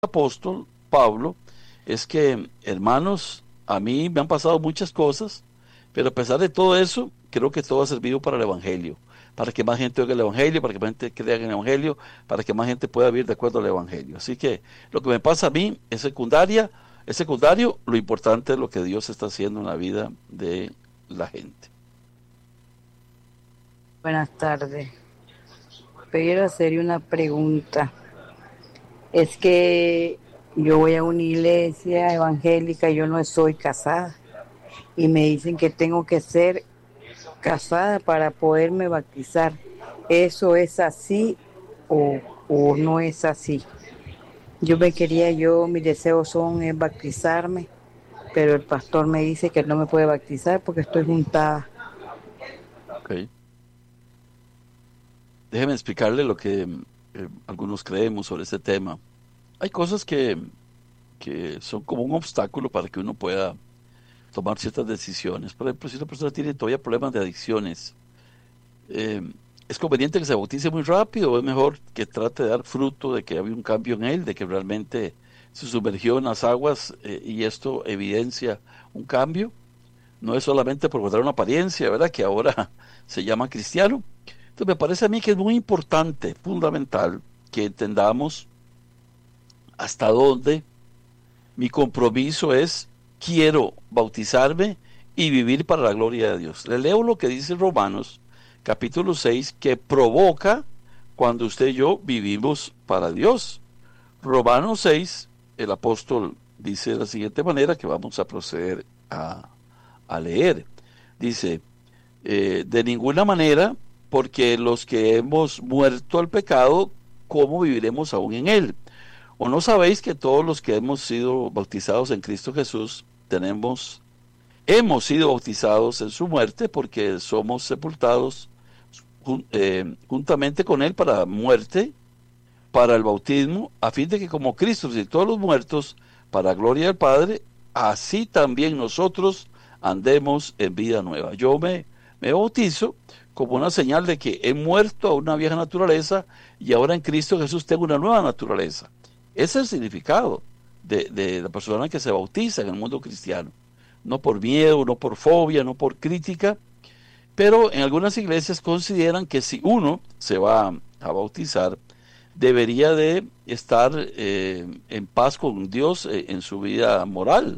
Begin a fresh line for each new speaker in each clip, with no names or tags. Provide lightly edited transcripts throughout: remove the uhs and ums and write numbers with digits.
apóstol Pablo es que, hermanos, a mí me han pasado muchas cosas, pero a pesar de todo eso, creo que todo ha servido para el Evangelio, para que más gente oiga el Evangelio, para que más gente crea en el Evangelio, para que más gente pueda vivir de acuerdo al Evangelio. Así que lo que me pasa a mí es secundario, lo importante es lo que Dios está haciendo en la vida de la gente.
Buenas tardes. Quiero hacerle una pregunta. Es que yo voy a una iglesia evangélica, yo no soy casada y me dicen que tengo que ser casada para poderme bautizar. ¿Eso es así o, o no es así? Mis deseos son es bautizarme, pero el pastor me dice que no me puede bautizar porque estoy juntada.
¿Ok? Déjeme explicarle lo que algunos creemos sobre este tema. Hay cosas que son como un obstáculo para que uno pueda tomar ciertas decisiones. Por ejemplo, si una persona tiene todavía problemas de adicciones, eh, ¿es conveniente que se bautice muy rápido o es mejor que trate de dar fruto de que había un cambio en él, de que realmente se sumergió en las aguas y esto evidencia un cambio? No es solamente por guardar una apariencia, ¿verdad? Que ahora se llama cristiano. Entonces me parece a mí que es muy importante, fundamental, que entendamos hasta dónde mi compromiso es, quiero bautizarme y vivir para la gloria de Dios. Le leo lo que dice Romanos, capítulo 6, que provoca cuando usted y yo vivimos para Dios. Romanos 6, el apóstol dice de la siguiente manera que vamos a proceder a leer. Dice, de ninguna manera, porque los que hemos muerto al pecado, ¿cómo viviremos aún en él? ¿O no sabéis que todos los que hemos sido bautizados en Cristo Jesús hemos sido bautizados en su muerte porque somos sepultados juntamente con él para muerte, para el bautismo, a fin de que como Cristo resucitó a los muertos para gloria del Padre, así también nosotros andemos en vida nueva. Me bautizo como una señal de que he muerto a una vieja naturaleza y ahora en Cristo Jesús tengo una nueva naturaleza. Ese es el significado de la persona que se bautiza en el mundo cristiano. No por miedo, no por fobia, no por crítica, pero en algunas iglesias consideran que si uno se va a bautizar, debería de estar en paz con Dios en su vida moral.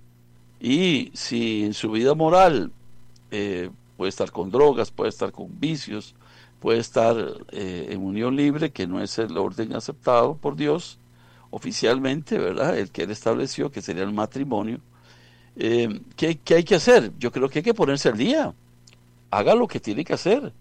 Y si en su vida moral puede estar con drogas, puede estar con vicios, puede estar en unión libre, que no es el orden aceptado por Dios oficialmente, ¿verdad? El que él estableció, que sería el matrimonio. ¿Qué hay que hacer? Yo creo que hay que ponerse al día. Haga lo que tiene que hacer.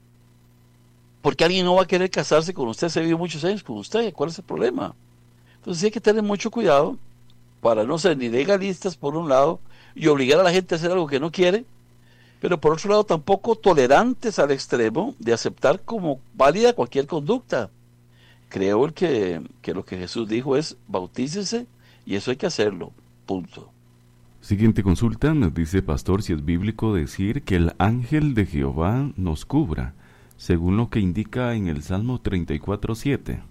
Porque alguien no va a querer casarse con usted, se vive muchos años con usted. ¿Cuál es el problema? Entonces sí hay que tener mucho cuidado para no ser ni legalistas por un lado y obligar a la gente a hacer algo que no quiere, pero por otro lado tampoco tolerantes al extremo de aceptar como válida cualquier conducta. Creo que lo que Jesús dijo es bautícese y eso hay que hacerlo. Punto.
Siguiente consulta, nos dice pastor si es bíblico decir que el ángel de Jehová nos cubra, según lo que indica en el Salmo 34:7.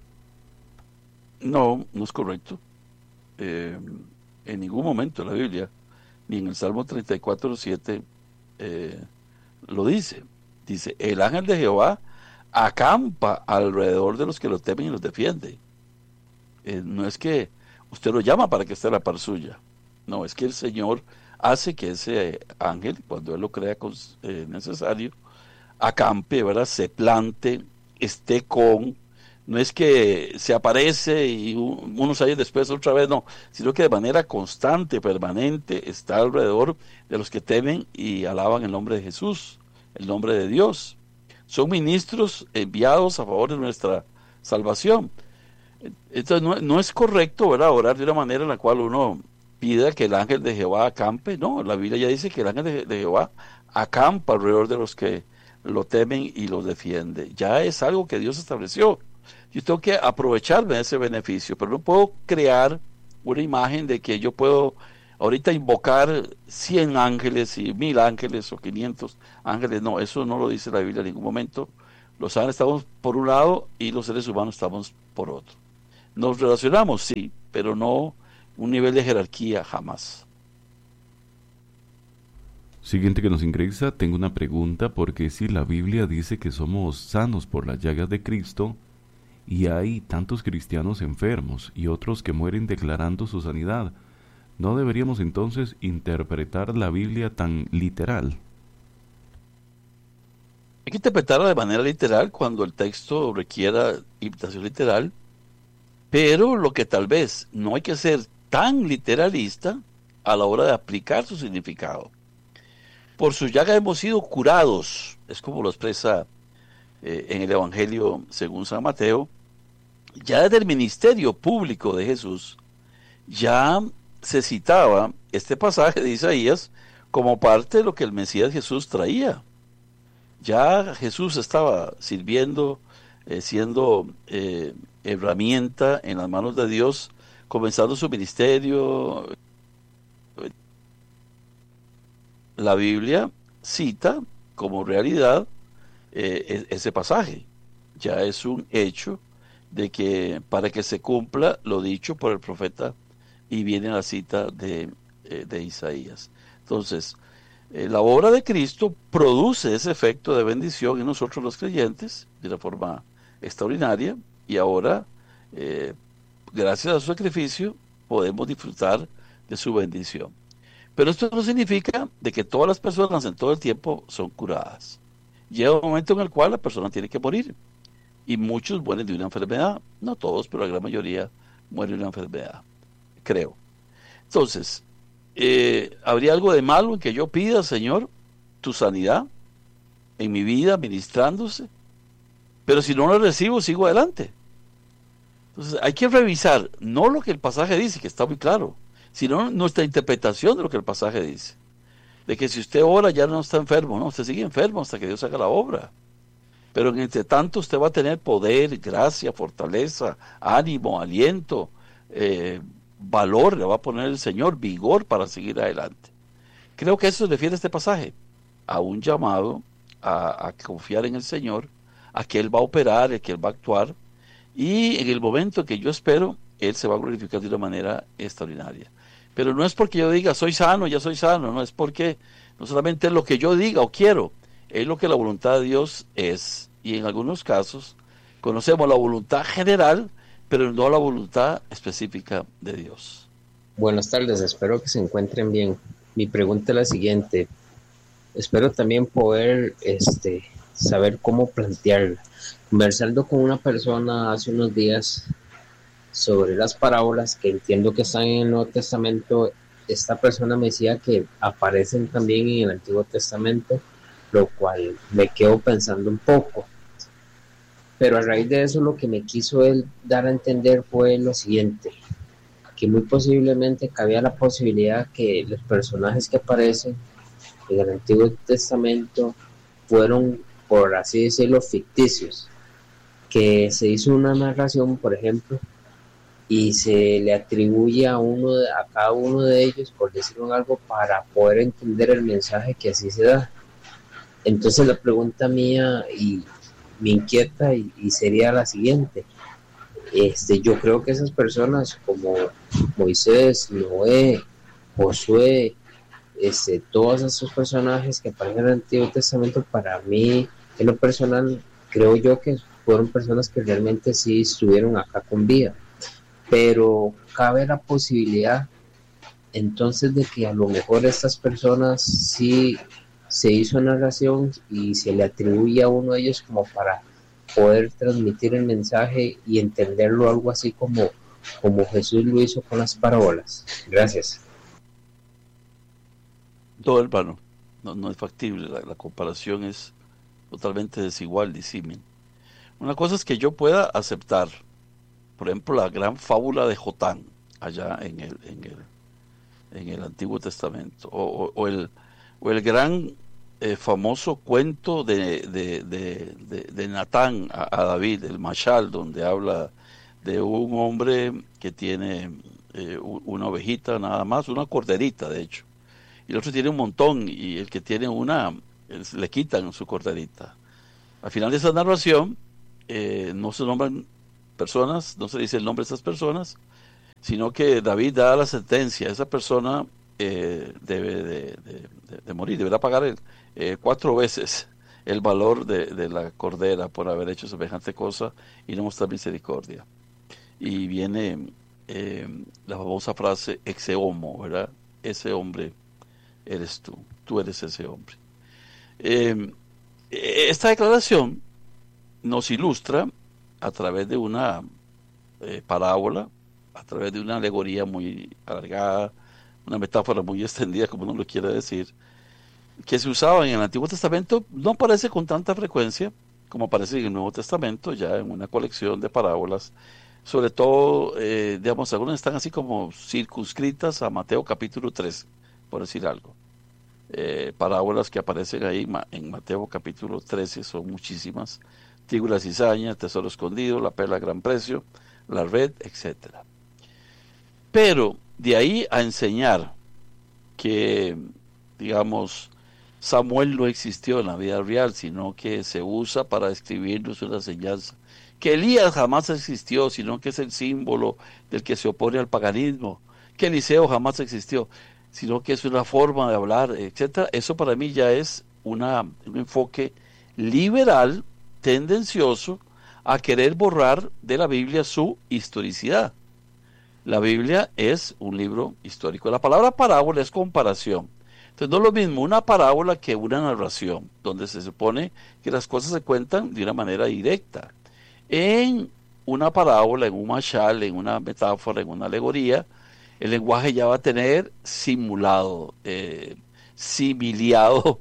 No, no es correcto. Eh, en ningún momento en la Biblia, ni en el Salmo 34:7 eh, lo dice. Dice, el ángel de Jehová acampa alrededor de los que lo temen y los defiende. No es que usted lo llama para que esté a la par suya. No, es que el Señor hace que ese ángel, cuando Él lo crea necesario, acampe, ¿verdad? Se plante, esté con. No es que se aparece y unos años después otra vez, no, sino que de manera constante, permanente, está alrededor de los que temen y alaban el nombre de Jesús, el nombre de Dios. Son ministros enviados a favor de nuestra salvación. Entonces no es correcto, ¿verdad?, orar de una manera en la cual uno pida que el ángel de Jehová acampe. No, la Biblia ya dice que el ángel de Jehová acampa alrededor de los que lo temen y los defiende. Ya es algo que Dios estableció. Yo tengo que aprovecharme de ese beneficio, pero no puedo crear una imagen de que yo puedo ahorita invocar 100 ángeles y 1000 ángeles o 500 ángeles. No, eso no lo dice la Biblia en ningún momento. Los ángeles estamos por un lado y los seres humanos estamos por otro. Nos relacionamos, sí, pero no un nivel de jerarquía jamás.
Siguiente que nos ingresa, tengo una pregunta, porque si la Biblia dice que somos sanos por las llagas de Cristo, y hay tantos cristianos enfermos y otros que mueren declarando su sanidad, ¿no deberíamos entonces interpretar la Biblia tan literal?
Hay que interpretarla de manera literal cuando el texto requiera interpretación literal, pero lo que tal vez no hay que ser tan literalista a la hora de aplicar su significado. Por su llaga hemos sido curados, es como lo expresa en el Evangelio según San Mateo. Ya desde el ministerio público de Jesús, ya se citaba este pasaje de Isaías como parte de lo que el Mesías Jesús traía. Ya Jesús estaba sirviendo, siendo herramienta en las manos de Dios, comenzando su ministerio. La Biblia cita como realidad ese pasaje. Ya es un hecho de que para que se cumpla lo dicho por el profeta, y viene la cita de Isaías. Entonces, la obra de Cristo produce ese efecto de bendición en nosotros los creyentes de una forma extraordinaria, y ahora, gracias a su sacrificio, podemos disfrutar de su bendición. Pero esto no significa de que todas las personas en todo el tiempo son curadas. Llega un momento en el cual la persona tiene que morir, y muchos mueren de una enfermedad. No todos, pero la gran mayoría mueren de una enfermedad, creo. Entonces, ¿habría algo de malo en que yo pida, Señor, tu sanidad en mi vida, ministrándose? Pero si no lo recibo, sigo adelante. Entonces, hay que revisar no lo que el pasaje dice, que está muy claro, sino nuestra interpretación de lo que el pasaje dice. De que si usted ora ya no está enfermo, no, usted sigue enfermo hasta que Dios haga la obra. Pero en entre tanto usted va a tener poder, gracia, fortaleza, ánimo, aliento, valor, le va a poner el Señor, vigor para seguir adelante. Creo que eso se refiere a este pasaje, a un llamado a confiar en el Señor, a que Él va a operar, a que Él va a actuar, y en el momento que yo espero, Él se va a glorificar de una manera extraordinaria. Pero no es porque yo diga, soy sano, ya soy sano, no es porque, no solamente es lo que yo diga o quiero, es lo que la voluntad de Dios es. Y en algunos casos conocemos la voluntad general, pero no la voluntad específica de Dios.
Buenas tardes, espero que se encuentren bien. Mi pregunta es la siguiente. Espero también poder saber cómo plantearla. Conversando con una persona hace unos días sobre las parábolas que entiendo que están en el Nuevo Testamento, esta persona me decía que aparecen también en el Antiguo Testamento, lo cual me quedo pensando un poco. Pero a raíz de eso lo que me quiso él dar a entender fue lo siguiente, que muy posiblemente cabía la posibilidad que los personajes que aparecen en el Antiguo Testamento fueron, por así decirlo, ficticios, que se hizo una narración, por ejemplo, y se le atribuye a cada uno de ellos, por decirlo algo, para poder entender el mensaje que así se da. Entonces la pregunta mía y me inquieta y sería la siguiente. Yo creo que esas personas como Moisés, Noé, Josué, todos esos personajes que aparecen en el Antiguo Testamento, para mí, en lo personal, creo yo que fueron personas que realmente sí estuvieron acá con vida. Pero cabe la posibilidad entonces de que a lo mejor estas personas sí se hizo narración y se le atribuye a uno de ellos como para poder transmitir el mensaje y entenderlo, algo así como Jesús lo hizo con las parábolas. Gracias.
No, hermano, no es factible, la comparación es totalmente desigual, disímil. Una cosa es que yo pueda aceptar, por ejemplo, la gran fábula de Jotán, allá en el Antiguo Testamento, o el gran famoso cuento de Natán a David, el Mashal, donde habla de un hombre que tiene una ovejita nada más, una corderita de hecho, y el otro tiene un montón, y el que tiene una, le quitan su corderita. Al final de esa narración no se nombran personas, no se dice el nombre de esas personas, sino que David da la sentencia, esa persona debe de morir, deberá pagar 4 veces el valor de la cordera por haber hecho semejante cosa y no mostrar misericordia. Y viene la famosa frase ex homo, ¿verdad? Ese hombre eres tú eres ese hombre. Esta declaración nos ilustra a través de una parábola, a través de una alegoría muy alargada, una metáfora muy extendida, como uno lo quiere decir, que se usaba en el Antiguo Testamento. No aparece con tanta frecuencia como aparece en el Nuevo Testamento, ya en una colección de parábolas. Sobre todo, digamos, algunas están así como circunscritas a Mateo capítulo 3, por decir algo. Parábolas que aparecen ahí en Mateo capítulo 13 son muchísimas. Trigo y la cizaña, tesoro escondido, la perla a gran precio, la red, etcétera. Pero de ahí a enseñar que, digamos, Samuel no existió en la vida real, sino que se usa para describirnos una enseñanza. Que Elías jamás existió, sino que es el símbolo del que se opone al paganismo. Que Eliseo jamás existió, sino que es una forma de hablar, etcétera. Eso para mí ya es un enfoque liberal, tendencioso, a querer borrar de la Biblia su historicidad. La Biblia es un libro histórico. La palabra parábola es comparación. Entonces no es lo mismo una parábola que una narración, donde se supone que las cosas se cuentan de una manera directa. En una parábola, en un mashal, en una metáfora, en una alegoría, el lenguaje ya va a tener simulado, similiado,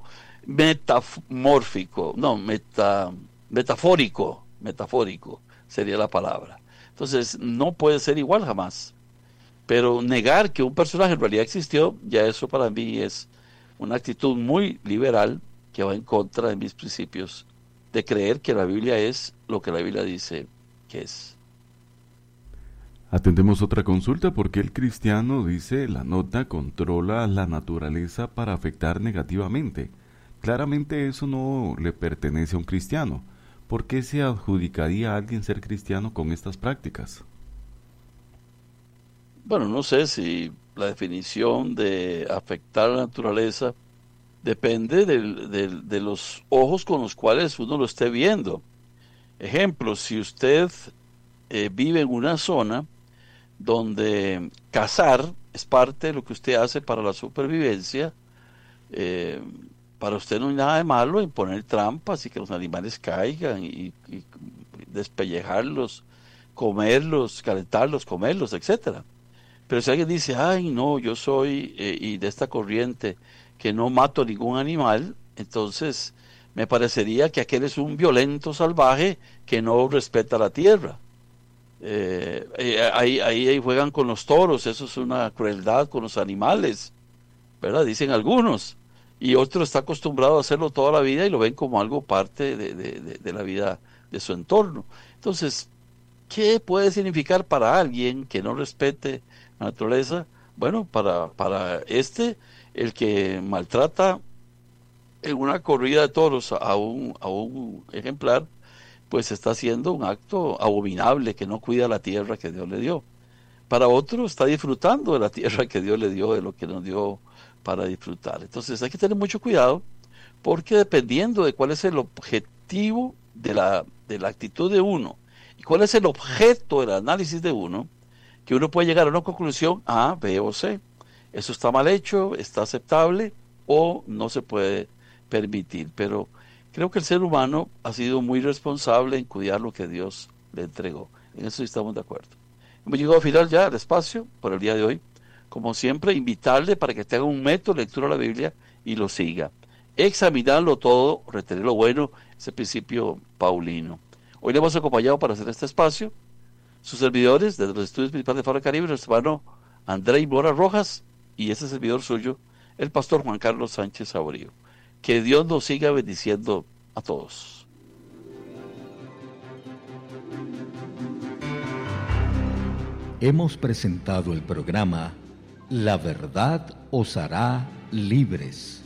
metafórico sería la palabra. Entonces no puede ser igual jamás. Pero negar que un personaje en realidad existió, ya eso para mí es una actitud muy liberal que va en contra de mis principios de creer que la Biblia es lo que la Biblia dice que es.
Atendemos otra consulta. Porque el cristiano, dice la nota, controla la naturaleza para afectar negativamente? Claramente eso no le pertenece a un cristiano. ¿Por qué se adjudicaría a alguien ser cristiano con estas prácticas?
Bueno, no sé si la definición de afectar la naturaleza depende de los ojos con los cuales uno lo esté viendo. Ejemplo, si usted vive en una zona donde cazar es parte de lo que usted hace para la supervivencia, para usted no hay nada de malo en poner trampas y que los animales caigan y despellejarlos, comerlos, calentarlos, comerlos, etcétera. Pero si alguien dice, ay no, yo soy y de esta corriente que no mato ningún animal, entonces me parecería que aquel es un violento salvaje que no respeta la tierra. Ahí juegan con los toros, eso es una crueldad con los animales, ¿verdad? Dicen algunos. Y otro está acostumbrado a hacerlo toda la vida y lo ven como algo parte de la vida de su entorno. Entonces, ¿qué puede significar para alguien que no respete la naturaleza? Bueno, para el que maltrata en una corrida de toros a un ejemplar, pues está haciendo un acto abominable que no cuida la tierra que Dios le dio. Para otro está disfrutando de la tierra que Dios le dio, de lo que nos dio para disfrutar. Entonces hay que tener mucho cuidado, porque dependiendo de cuál es el objetivo de la actitud de uno y cuál es el objeto del análisis de uno, que uno puede llegar a una conclusión A, B o C. Eso está mal hecho, está aceptable o no se puede permitir. Pero creo que el ser humano ha sido muy responsable en cuidar lo que Dios le entregó. En eso estamos de acuerdo. Hemos llegado al final ya del espacio por el día de hoy. Como siempre, invitarle para que te haga un método de lectura de la Biblia y lo siga. Examinarlo todo, retener lo bueno, ese principio paulino. Hoy le hemos acompañado para hacer este espacio sus servidores desde los estudios principales de Faro Caribe, nuestro hermano André Mora Rojas y ese servidor suyo, el pastor Juan Carlos Sánchez Saborío. Que Dios nos siga bendiciendo a todos.
Hemos presentado el programa La Verdad os hará libres.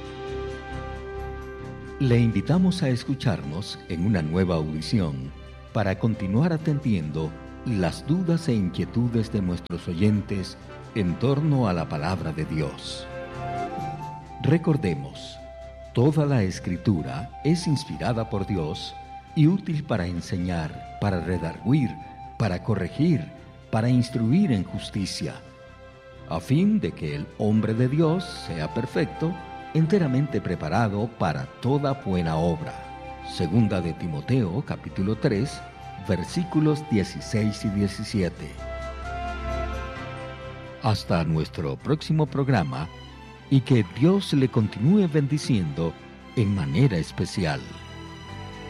Le invitamos a escucharnos en una nueva audición para continuar atendiendo las dudas e inquietudes de nuestros oyentes en torno a la palabra de Dios. Recordemos, toda la Escritura es inspirada por Dios y útil para enseñar, para redarguir, para corregir, para instruir en justicia, a fin de que el hombre de Dios sea perfecto, enteramente preparado para toda buena obra. Segunda de Timoteo, capítulo 3, versículos 16 y 17. Hasta nuestro próximo programa, y que Dios le continúe bendiciendo en manera especial.